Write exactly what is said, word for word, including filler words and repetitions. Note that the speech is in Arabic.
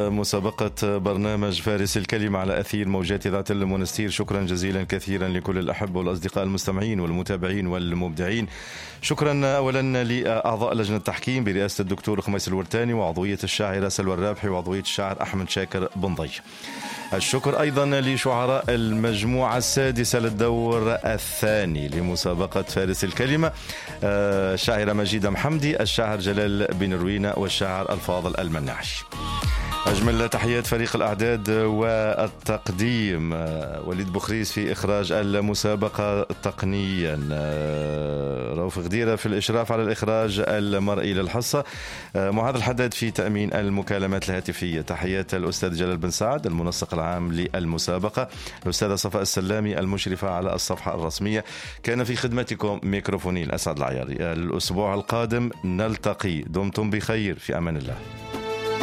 مسابقة برنامج فارس الكلمة على أثير موجات إذاعة المنستير. شكرا جزيلا كثيرا لكل الأحبة والأصدقاء المستمعين والمتابعين والمبدعين. شكرا أولا لأعضاء لجنة التحكيم برئاسة الدكتور خميس الورتاني وعضوية الشاعرة سلوى الرابحي وعضوية الشاعر أحمد شاكر بنضي. الشكر أيضا لشعراء المجموعة السادسة للدور الثاني لمسابقة فارس الكلمة، الشاعرة مجيدة محمدي، الشاعر جلال بن روينة، والشاعر الفاضل المناعي. أجمل تحيات فريق الأعداد والتقديم، وليد بخريس في إخراج المسابقة تقنيا، رؤوف غديرة في الإشراف على الإخراج المرئي للحصة، معاذ الحداد في تأمين المكالمات الهاتفية. تحيات الأستاذ جلال بن سعد المنسق العام للمسابقة، الأستاذة صفاء السلامي المشرفة على الصفحة الرسمية. كان في خدمتكم ميكروفوني الأسعد العياري. الأسبوع القادم نلتقي، دمتم بخير، في أمان الله.